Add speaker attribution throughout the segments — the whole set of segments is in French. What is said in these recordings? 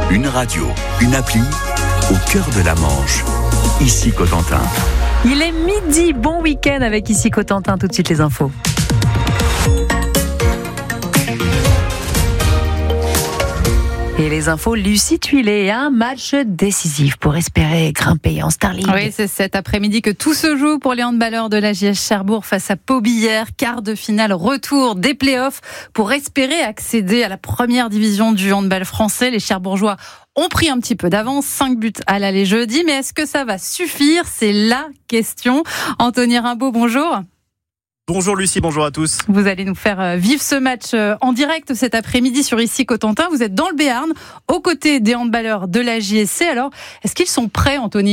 Speaker 1: Une radio, une appli, au cœur de la Manche. Ici Cotentin.
Speaker 2: Il est midi, bon week-end avec Ici Cotentin, tout de suite les infos. Et les infos, Lucie Thuillet, un match décisif pour espérer grimper en Starleague.
Speaker 3: Oui, c'est cet après-midi que tout se joue pour les handballeurs de l'AJS Cherbourg face à Pau Billère. Quart de finale, retour des playoffs pour espérer accéder à la première division du handball français. Les Cherbourgeois ont pris un petit peu d'avance, 5 buts à l'aller jeudi. Mais est-ce que ça va suffire? C'est la question. Anthony Rimbaud, bonjour.
Speaker 4: Bonjour Lucie, bonjour à tous.
Speaker 3: Vous allez nous faire vivre ce match en direct cet après-midi sur Ici Cotentin. Vous êtes dans le Béarn, aux côtés des handballeurs de la JSC. Alors, est-ce qu'ils sont prêts, Anthony ?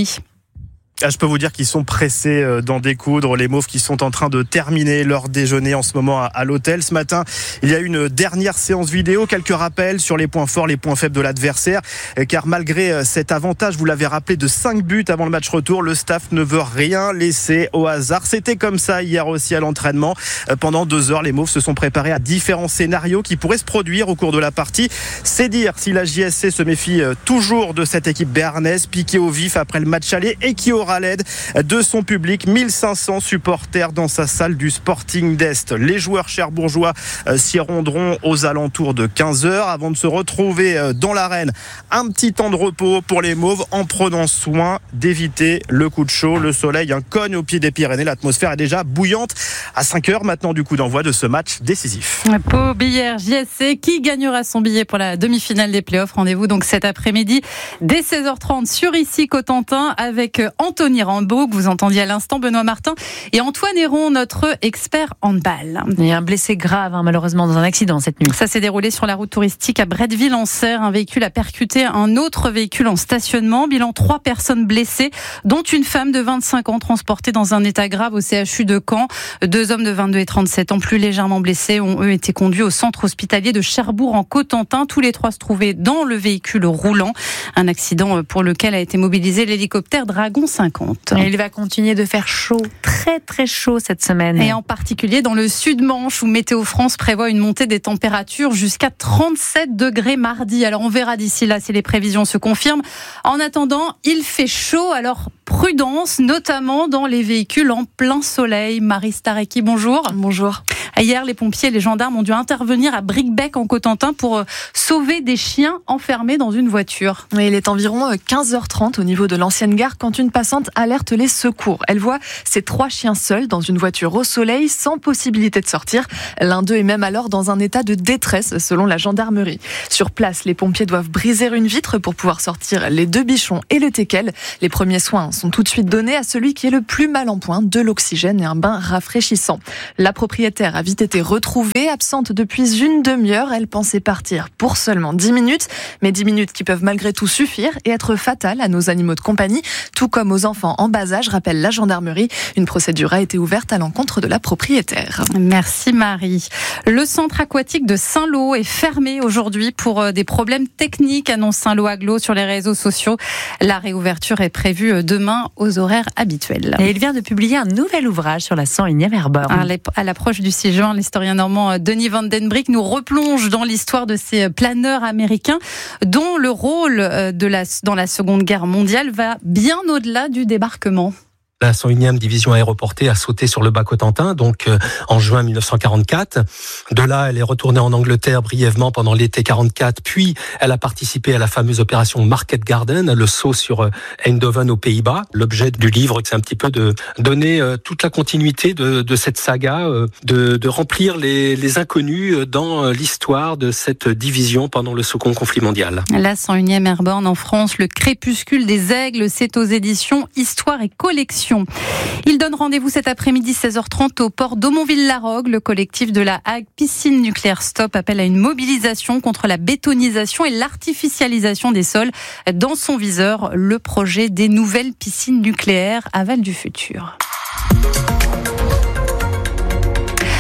Speaker 4: Je peux vous dire qu'ils sont pressés d'en découdre. Les Mauves qui sont en train de terminer leur déjeuner en ce moment à l'hôtel. Ce matin, il y a eu une dernière séance vidéo. Quelques rappels sur les points forts, les points faibles de l'adversaire. Car malgré cet avantage, vous l'avez rappelé, de 5 buts avant le match retour, le staff ne veut rien laisser au hasard. C'était comme ça hier aussi à l'entraînement. Pendant 2 heures, les Mauves se sont préparés à différents scénarios qui pourraient se produire au cours de la partie. C'est dire si la JSC se méfie toujours de cette équipe béarnaise, piquée au vif après le match aller et qui aura l'aide de son public. 1500 supporters dans sa salle du Sporting d'Est. Les joueurs cherbourgeois s'y rendront aux alentours de 15h avant de se retrouver dans l'arène. Un petit temps de repos pour les Mauves en prenant soin d'éviter le coup de chaud. Le soleil cogne au pied des Pyrénées. L'atmosphère est déjà bouillante à 5h maintenant du coup d'envoi de ce match décisif.
Speaker 3: Pau Billère JSC, qui gagnera son billet pour la demi-finale des playoffs? Rendez-vous donc cet après-midi dès 16h30 sur Ici Cotentin avec Anthony Rimbaud, que vous entendiez à l'instant, Benoît Martin et Antoine Héron, notre expert handball.
Speaker 2: Il y a un blessé grave, malheureusement, dans un accident cette nuit.
Speaker 3: Ça s'est déroulé sur la route touristique à Bretteville-en-Serre. Un véhicule a percuté un autre véhicule en stationnement. Bilan 3 personnes blessées, dont une femme de 25 ans transportée dans un état grave au CHU de Caen. 2 hommes de 22 et 37 ans plus légèrement blessés ont eux été conduits au centre hospitalier de Cherbourg en Cotentin. Tous les 3 se trouvaient dans le véhicule roulant. Un accident pour lequel a été mobilisé l'hélicoptère Dragon 50.
Speaker 2: Et il va continuer de faire chaud, très très chaud cette semaine.
Speaker 3: Et en particulier dans le Sud-Manche où Météo France prévoit une montée des températures jusqu'à 37 degrés mardi. Alors on verra d'ici là si les prévisions se confirment. En attendant, il fait chaud, alors prudence, notamment dans les véhicules en plein soleil. Marie Starecki, bonjour.
Speaker 5: Bonjour.
Speaker 3: Hier, les pompiers et les gendarmes ont dû intervenir à Bricbec en Cotentin pour sauver des chiens enfermés dans une voiture.
Speaker 5: Oui, il est environ 15h30 au niveau de l'ancienne gare quand une passante alerte les secours. Elle voit ces 3 chiens seuls dans une voiture au soleil sans possibilité de sortir. L'un d'eux est même alors dans un état de détresse selon la gendarmerie. Sur place, les pompiers doivent briser une vitre pour pouvoir sortir les 2 bichons et le teckel. Les premiers soins sont tout de suite donnés à celui qui est le plus mal en point, de l'oxygène et un bain rafraîchissant. La propriétaire a vite été retrouvée, absente depuis une demi-heure. Elle pensait partir pour seulement 10 minutes, mais 10 minutes qui peuvent malgré tout suffire et être fatales à nos animaux de compagnie, tout comme aux enfants en bas âge, rappelle la gendarmerie. Une procédure a été ouverte à l'encontre de la propriétaire.
Speaker 3: Merci Marie. Le centre aquatique de Saint-Lô est fermé aujourd'hui pour des problèmes techniques, annonce Saint-Lô Agglo sur les réseaux sociaux. La réouverture est prévue demain aux horaires habituels.
Speaker 2: Et il vient de publier un nouvel ouvrage sur la 101e Airborne.
Speaker 3: À l'approche du 6 juin, l'historien normand Denis Van Den Brick nous replonge dans l'histoire de ces planeurs américains dont le rôle dans la Seconde Guerre mondiale va bien au-delà du débarquement.
Speaker 6: La 101e division aéroportée a sauté sur le Bas-Cotentin, donc en juin 1944. De là, elle est retournée en Angleterre brièvement pendant l'été 44, puis elle a participé à la fameuse opération Market Garden, le saut sur Eindhoven aux Pays-Bas. L'objet du livre, c'est un petit peu de donner toute la continuité de cette saga, de remplir les inconnus dans l'histoire de cette division pendant le second conflit mondial.
Speaker 3: La 101e Airborne en France, le crépuscule des aigles, c'est aux éditions Histoire et Collection. Il donne rendez-vous cet après-midi 16h30 au port d'Aumonville-la-Rogue. Le collectif de la Hague Piscine Nucléaire Stop appelle à une mobilisation contre la bétonisation et l'artificialisation des sols. Dans son viseur, le projet des nouvelles piscines nucléaires Aval du futur.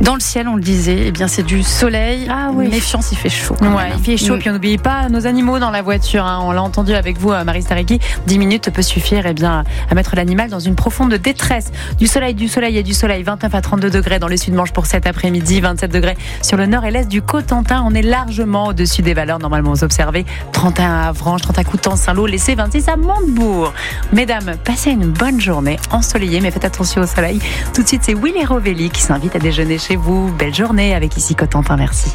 Speaker 3: Dans le ciel, on le disait, c'est du soleil.
Speaker 2: Ah oui.
Speaker 3: Méfiance, il fait chaud.
Speaker 2: Ouais, il fait chaud. Puis on n'oublie pas nos animaux dans la voiture. On l'a entendu avec vous, Marie Staricki. 10 minutes peut suffire à mettre l'animal dans une profonde détresse. Du soleil et du soleil. 29 à 32 degrés dans le Sud-Manche pour cet après-midi. 27 degrés sur le nord et l'est du Cotentin. On est largement au-dessus des valeurs normalement observées. 31 à Avranches, 30 à Coutances, Saint-Lô, Lessé, 26 à Montebourg. Mesdames, passez une bonne journée ensoleillée, mais faites attention au soleil. Tout de suite, c'est Willy Rovelli qui s'invite à déjeuner chez vous. Belle journée avec ici Cotentin, merci.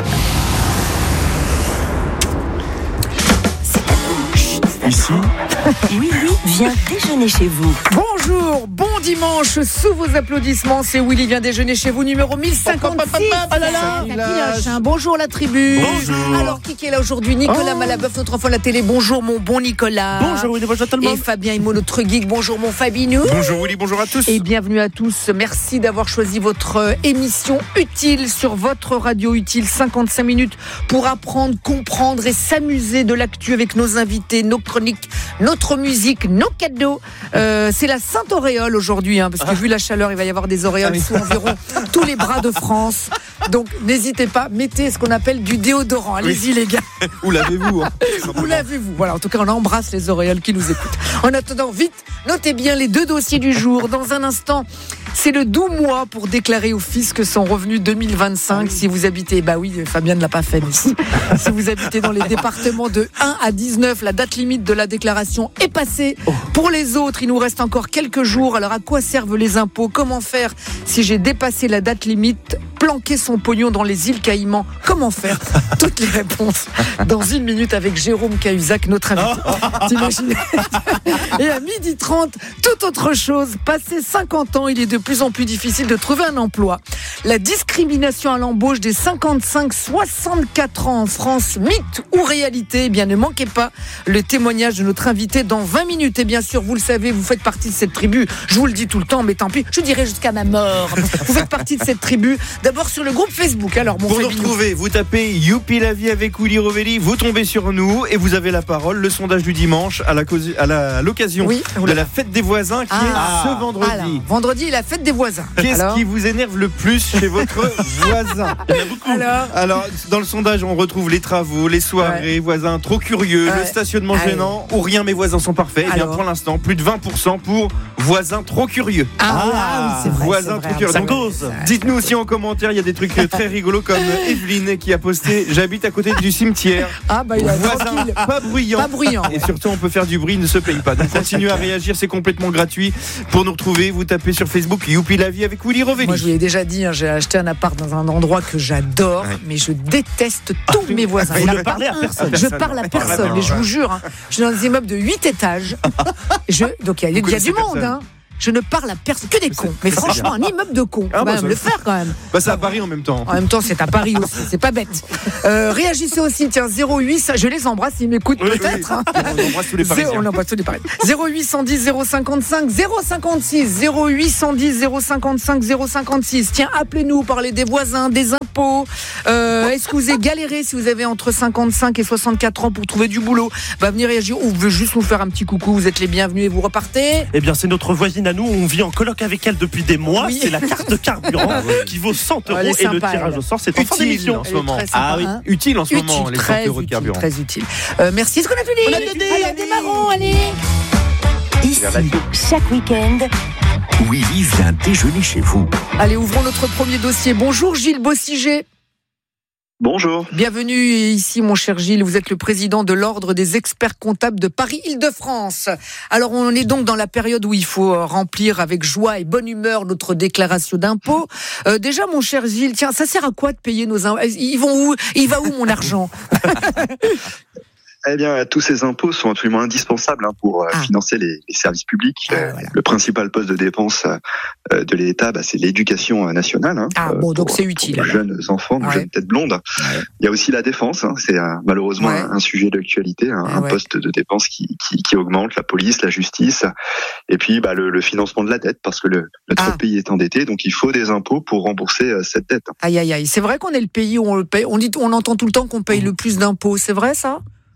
Speaker 1: Ici,
Speaker 7: Willy vient déjeuner chez vous.
Speaker 8: Bonjour, bon dimanche, sous vos applaudissements, c'est Willy vient déjeuner chez vous, numéro 1056.
Speaker 4: Ah là là,
Speaker 8: bonjour la tribu.
Speaker 4: Bonjour.
Speaker 8: Alors, qui est là aujourd'hui? Nicolas Malabeuf, notre enfant de la télé. Bonjour mon bon Nicolas.
Speaker 4: Bonjour Willy, bonjour tout le monde.
Speaker 8: Et Fabien Immo, notre geek. Bonjour mon Fabinou.
Speaker 4: Bonjour Willy, bonjour à tous.
Speaker 8: Et bienvenue à tous. Merci d'avoir choisi votre émission utile sur votre radio utile. 55 minutes pour apprendre, comprendre et s'amuser de l'actu avec nos invités, nos chroniques, notre musique, nos cadeaux. C'est la Sainte Auréole aujourd'hui, parce que vu la chaleur, il va y avoir des auréoles sous environ tous les bras de France. Donc n'hésitez pas, mettez ce qu'on appelle du déodorant. Allez-y les gars.
Speaker 4: Où l'avez-vous
Speaker 8: Où l'avez-vous? Voilà, en tout cas, on embrasse les auréoles qui nous écoutent. En attendant, vite, notez bien les 2 dossiers du jour. Dans un instant, c'est le doux mois pour déclarer au fisc son revenu 2025. Si vous habitez, Fabien ne l'a pas fait, mais si vous habitez dans les départements de 1 à 19, la date limite de la déclaration est passée. Pour les autres, il nous reste encore quelques jours. Alors, à quoi servent les impôts? Comment faire si j'ai dépassé la date limite? Planquer son pognon dans les îles Caïmans, comment faire? Toutes les réponses dans 1 minute avec Jérôme Cahuzac, notre invité. T'imagines? Et à 12h30, toute autre chose. Passé 50 ans, il est de plus en plus difficile de trouver un emploi. La discrimination à l'embauche des 55-64 ans en France, mythe ou réalité? Ne manquez pas le témoignage de notre invité dans 20 minutes. Et bien sûr, vous le savez, vous faites partie de cette tribu. Je vous le dis tout le temps, mais tant pis, je dirais jusqu'à ma mort. Vous faites partie de cette tribu. D'abord sur le groupe Facebook. Alors,
Speaker 9: pour nous retrouver, vous tapez Youpi la vie avec Willy Rovelli, vous tombez sur nous et vous avez la parole. Le sondage du dimanche à l'occasion de la fête des voisins qui est ce vendredi.
Speaker 8: Alors, vendredi est la fête des voisins.
Speaker 9: Qu'est-ce qui vous énerve le plus chez votre voisin? Il y en a beaucoup. Alors, dans le sondage, on retrouve les travaux, les soirées, voisins trop curieux, le stationnement gênant ou rien, mes voisins sont parfaits. Et bien pour l'instant, plus de 20% pour voisins trop curieux.
Speaker 8: Oui, c'est vrai.
Speaker 9: Voisins trop curieux.
Speaker 4: Ça cause.
Speaker 9: Dites-nous aussi en commentaire, il y a des trucs très rigolos comme Evelyne qui a posté j'habite à côté du cimetière. Voisin pas bruyant. Et surtout on peut faire du bruit, ne se paye pas. Donc continuez à réagir, c'est complètement gratuit. Pour nous retrouver, vous tapez sur Facebook Youpi la vie avec Willy Rovelli.
Speaker 8: Moi je vous l'ai déjà dit, j'ai acheté un appart dans un endroit que j'adore, mais je déteste tous mes voisins.
Speaker 4: Vous ne parlez à personne.
Speaker 8: Je parle à personne, mais je vous jure, je suis dans des immeubles de 8 étages. Donc il y a du monde, Je ne parle à personne, que des cons. Mais franchement, un immeuble de cons. On va me le faire quand même.
Speaker 9: C'est à Paris en même temps.
Speaker 8: En même temps, c'est à Paris aussi. C'est pas bête. Réagissez aussi. Tiens, 08. Je les embrasse. Ils m'écoutent peut-être.
Speaker 9: On embrasse tous les Parisiens.
Speaker 8: On embrasse tous les Parisiens. 0810 055 056. 0810 055 056. Tiens, appelez-nous. Parlez des voisins, des impôts. Est-ce que vous avez galéré si vous avez entre 55 et 64 ans pour trouver du boulot? Venir réagir. Ou vous voulez juste nous faire un petit coucou. Vous êtes les bienvenus et vous repartez.
Speaker 4: Eh bien, c'est notre voisine à nous. On vit en coloc avec elle depuis des mois.
Speaker 8: Oui.
Speaker 4: C'est la carte carburant qui vaut 100 € et le tirage au sort, c'est en fin d'émission
Speaker 9: en ce moment.
Speaker 8: Sympa,
Speaker 9: utile en ce moment, les 100 € de
Speaker 8: utile,
Speaker 9: carburant.
Speaker 8: très utile. Merci. Est-ce qu'on a fini? Allez, démarrons, allez.
Speaker 7: Ici, chaque week-end,
Speaker 1: Willy vient déjeuner chez vous.
Speaker 8: Allez, ouvrons notre premier dossier. Bonjour Gilles Bossiger.
Speaker 10: Bonjour.
Speaker 8: Bienvenue ici, mon cher Gilles. Vous êtes le président de l'Ordre des experts comptables de Paris-Île-de-France. Alors, on est donc dans la période où il faut remplir avec joie et bonne humeur notre déclaration d'impôt. Déjà, mon cher Gilles, tiens, ça sert à quoi de payer nos impôts? Ils vont où? Il va où mon argent?
Speaker 10: Eh bien, tous ces impôts sont absolument indispensables pour financer les services publics.
Speaker 8: Voilà.
Speaker 10: Le principal poste de dépense de l'État, c'est l'éducation nationale.
Speaker 8: Donc c'est utile.
Speaker 10: Pour les jeunes enfants, les jeunes têtes blondes. Ouais. Il y a aussi la défense. C'est malheureusement un sujet d'actualité, un poste de dépense qui augmente. La police, la justice, et puis le financement de la dette, parce que notre pays est endetté, donc il faut des impôts pour rembourser cette dette.
Speaker 8: Aïe aïe aïe. C'est vrai qu'on est le pays où on le paye. On entend tout le temps qu'on paye le plus d'impôts. C'est vrai ça?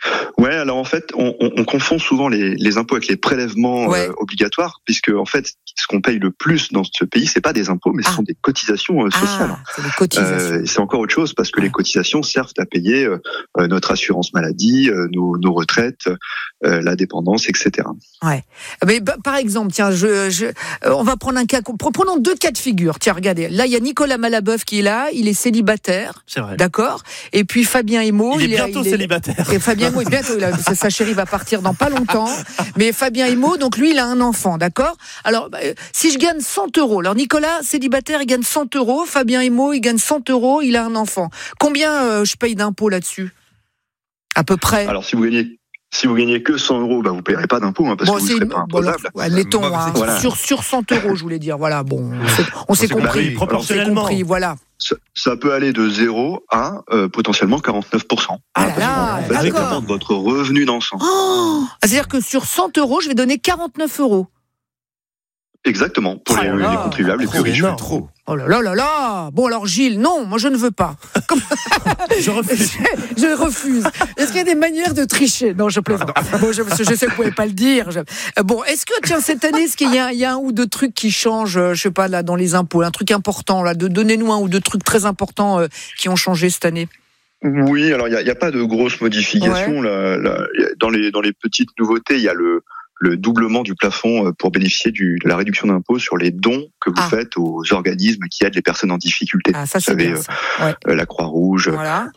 Speaker 10: Ouais, alors en fait, on confond souvent les impôts avec les prélèvements obligatoires, puisque en fait, ce qu'on paye le plus dans ce pays, c'est pas des impôts, mais ce sont des cotisations sociales.
Speaker 8: C'est des cotisations.
Speaker 10: C'est encore autre chose, parce que les cotisations servent à payer notre assurance maladie, nos retraites, la dépendance, etc.
Speaker 8: Ouais. Mais par exemple, tiens, on va prendre un cas. Prenons 2 cas de figure. Tiens, regardez. Là, il y a Nicolas Malabeuf qui est là. Il est célibataire.
Speaker 4: C'est vrai.
Speaker 8: D'accord. Et puis Fabien Emo.
Speaker 4: Il est bientôt célibataire.
Speaker 8: Et Fabien Emo est bientôt. Sa chérie va partir dans pas longtemps. Mais Fabien Emo, donc lui, il a un enfant. D'accord. Alors, si je gagne 100 €, alors Nicolas, célibataire, il gagne 100 €. Fabien Emo, il gagne 100 €. Il a un enfant. Combien je paye d'impôts là-dessus? À peu près.
Speaker 10: Alors, si vous gagnez que 100 €, vous ne payerez pas d'impôts, parce que vous ne serez pas imposable.
Speaker 8: Admettons, sur 100 €, je voulais dire. Voilà, bon, on s'est compris.
Speaker 4: Proportionnellement.
Speaker 8: Voilà.
Speaker 10: Ça peut aller de 0 à potentiellement 49%.
Speaker 8: Ah là là,
Speaker 10: avec votre revenu d'ensemble.
Speaker 8: C'est-à-dire que sur 100 €, je vais donner 49 €.
Speaker 10: Exactement, pour les contribuables les plus riches.
Speaker 8: Trop. Oh là là là là. Bon alors Gilles, non, moi je ne veux pas.
Speaker 4: Je refuse.
Speaker 8: Je refuse. Est-ce qu'il y a des manières de tricher? Non, je plaisante. Bon, je sais que vous ne pouvez pas le dire. Bon, est-ce que cette année, est-ce qu'il y a un ou deux trucs qui changent, je sais pas là dans les impôts, un truc important là, donnez-nous un ou deux trucs très importants qui ont changé cette année.
Speaker 10: Oui, alors il y a pas de grosses modifications là, dans les petites nouveautés, il y a le doublement du plafond pour bénéficier de la réduction d'impôt sur les dons que vous faites aux organismes qui aident les personnes en difficulté.
Speaker 8: Ça, vous savez,
Speaker 10: la Croix-Rouge,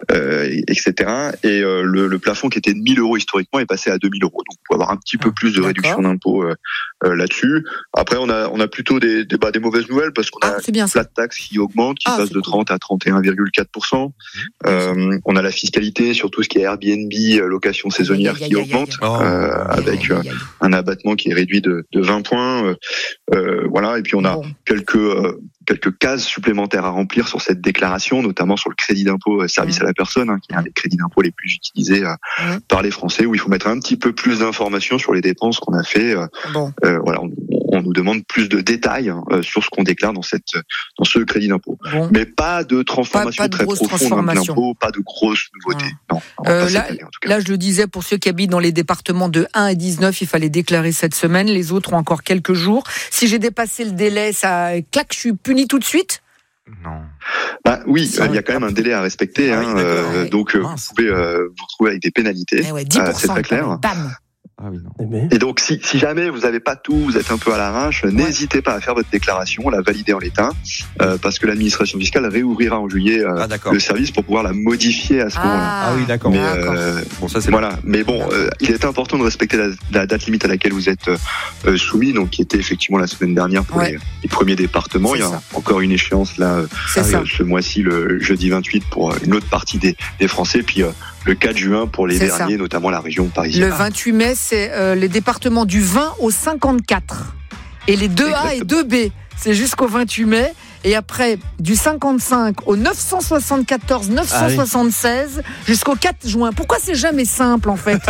Speaker 10: etc. Et le plafond qui était de 1 000 € historiquement est passé à 2 000 €. Donc, vous pouvez avoir un petit peu plus de réduction d'impôt là-dessus. Après, on a plutôt des mauvaises nouvelles parce qu'on a une flat tax qui augmente, qui passe de 30 à 31,4%. On a la fiscalité sur tout ce qui est Airbnb, location saisonnière qui augmente, avec un abattement qui est réduit de 20 points. Voilà. Et puis on a quelques cases supplémentaires à remplir sur cette déclaration, notamment sur le crédit d'impôt service à la personne, qui est un des crédits d'impôt les plus utilisés par les Français, où il faut mettre un petit peu plus d'informations sur les dépenses qu'on a fait. Voilà, on nous demande plus de détails sur ce qu'on déclare dans ce crédit d'impôt. Mais pas de transformation très profonde dans l'impôt, pas de grosses nouveautés. Non,
Speaker 8: là, je le disais, pour ceux qui habitent dans les départements de 1 à 19, il fallait déclarer cette semaine. Les autres ont encore quelques jours. Si j'ai dépassé le délai, ça claque, je suis puni tout de suite?
Speaker 10: Non. Oui, il y a quand même un délai à respecter. Donc, vous pouvez vous retrouver avec des pénalités. 10%, c'est très clair.
Speaker 8: Bam.
Speaker 9: Ah oui, non.
Speaker 10: Et donc, si jamais vous n'avez pas tout, vous êtes un peu à l'arrache, n'hésitez pas à faire votre déclaration, la valider en l'état, parce que l'administration fiscale réouvrira en juillet le service pour pouvoir la modifier à ce moment-là.
Speaker 9: Ah oui, d'accord.
Speaker 10: Mais, bon, ça c'est voilà. Mais bon, il est important de respecter la date limite à laquelle vous êtes soumis, donc qui était effectivement la semaine dernière pour les premiers départements. Il y a encore une échéance là, ce mois-ci, le jeudi 28 pour une autre partie des Français, puis le 4 juin pour les derniers, notamment la région parisienne.
Speaker 8: Le 28 mai, c'est les départements du 20 au 54. Et les 2A et 2B, c'est jusqu'au 28 mai. Et après, du 55 au 974, 976, jusqu'au 4 juin. Pourquoi c'est jamais simple, en fait?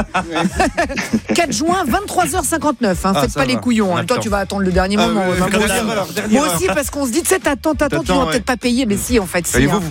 Speaker 8: 4 juin, 23h59. Faites pas les couillons. Toi, tu vas attendre le dernier moment. Moi aussi, parce qu'on se dit, tu sais, t'attends, tu vas peut-être pas payer. Mais si, en fait, si.